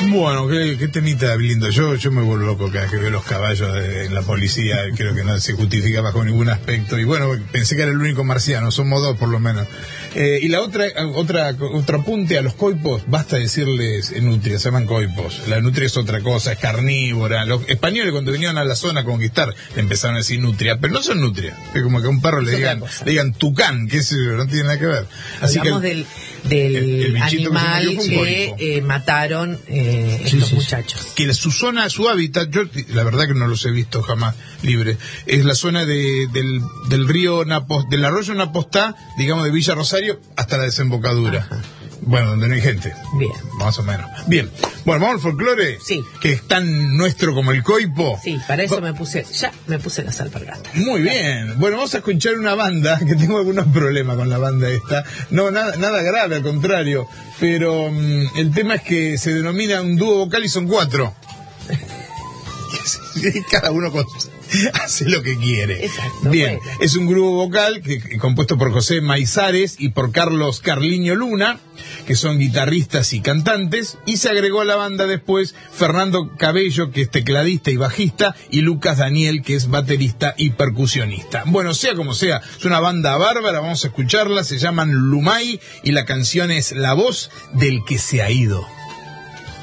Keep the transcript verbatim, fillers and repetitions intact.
Bueno, qué, qué temita lindo. Yo, yo me vuelvo loco cada vez que veo los caballos de, en la policía. Creo que no se justifica bajo ningún aspecto. Y bueno, pensé que era el único marciano. Somos dos por lo menos. Eh, y la otra, otra, otro apunte a los coipos. Basta decirles nutria, se llaman coipos. La nutria es otra cosa, es carnívora. Los españoles cuando vinieron a la zona a conquistar empezaron a decir nutria, pero no son nutria. Es como que a un perro le digan, le digan tucán, qué sé yo, no tiene nada que ver. Así Hablamos que del, del el, el animal que, que eh, mataron eh, sí, estos sí, muchachos. Sí. Que su zona, su hábitat, yo la verdad que no los he visto jamás libre, es la zona de, del, del río Napos, del arroyo Napostá, digamos de Villa Rosario, hasta la desembocadura. Ajá. Bueno, donde no hay gente. Bien. Más o menos. Bien. Bueno, vamos al folclore. Sí. Que es tan nuestro como el coipo. Sí, para eso Va... me puse, ya me puse las alpargatas. Muy bien. Bueno, vamos a escuchar una banda, que tengo algunos problemas con la banda esta. No, nada, nada grave, al contrario. Pero um, el tema es que se denomina un dúo vocal y son cuatro. Cada uno con... hace lo que quiere. Exacto, bien, bueno. Es un grupo vocal que, que, compuesto por José Maizares y por Carlos Carliño Luna, que son guitarristas y cantantes, y se agregó a la banda después Fernando Cabello, que es tecladista y bajista, y Lucas Daniel, que es baterista y percusionista. Bueno, sea como sea, es una banda bárbara, vamos a escucharla, se llaman Lumay y la canción es La voz del que se ha ido.